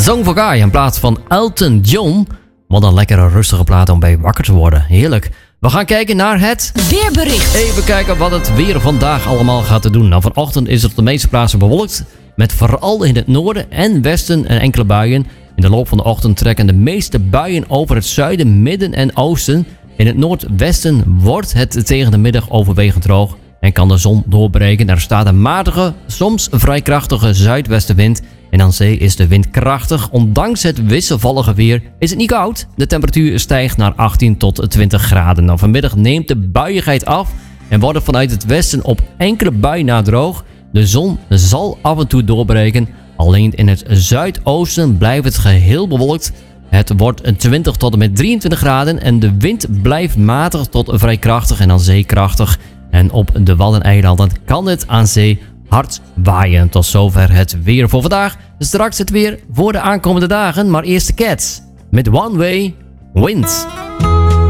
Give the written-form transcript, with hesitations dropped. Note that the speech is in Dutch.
Song for Guy in plaats van Elton John. Wat een lekkere rustige plaat om bij wakker te worden. Heerlijk. We gaan kijken naar het weerbericht. Even kijken wat het weer vandaag allemaal gaat doen. Nou, vanochtend is het op de meeste plaatsen bewolkt. Met vooral in het noorden en westen enkele buien. In de loop van de ochtend trekken de meeste buien over het zuiden, midden en oosten. In het noordwesten wordt het tegen de middag overwegend droog. En kan de zon doorbreken. Er staat een matige, soms vrij krachtige zuidwestenwind. En aan zee is de wind krachtig. Ondanks het wisselvallige weer is het niet koud. De temperatuur stijgt naar 18 tot 20 graden. Nou, vanmiddag neemt de buiigheid af. En wordt het vanuit het westen op enkele buien na droog. De zon zal af en toe doorbreken. Alleen in het zuidoosten blijft het geheel bewolkt. Het wordt 20 tot en met 23 graden. En de wind blijft matig tot vrij krachtig en aan zee krachtig. En op de Waddeneilanden kan het aan zee hard waaien. Tot zover het weer voor vandaag. Straks het weer voor de aankomende dagen. Maar eerst de Cats met One Way Wind.